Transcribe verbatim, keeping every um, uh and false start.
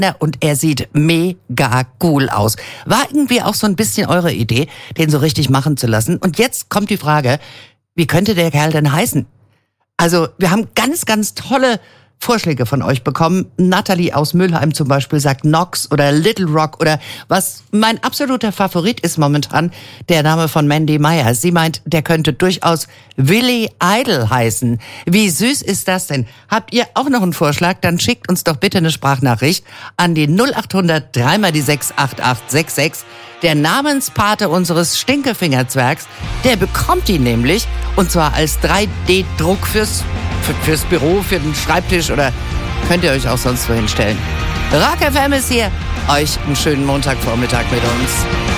und er sieht mega cool aus. War irgendwie auch so ein bisschen eure Idee, den so richtig machen zu lassen. Und jetzt kommt die Frage, wie könnte der Kerl denn heißen? Also wir haben ganz, ganz tolle Vorschläge von euch bekommen. Natalie aus Mülheim zum Beispiel sagt Knox oder Little Rock oder was mein absoluter Favorit ist momentan, der Name von Mandy Meyer. Sie meint, der könnte durchaus Willy Idol heißen. Wie süß ist das denn? Habt ihr auch noch einen Vorschlag? Dann schickt uns doch bitte eine Sprachnachricht an die null acht hundert drei mal die sechs acht acht sechs sechs. Der Namenspate unseres Stinkefingerzwergs, der bekommt ihn nämlich und zwar als drei D Druck fürs Für, fürs Büro, für den Schreibtisch oder könnt ihr euch auch sonst wo hinstellen. Rock F M ist hier. Euch einen schönen Montagvormittag mit uns.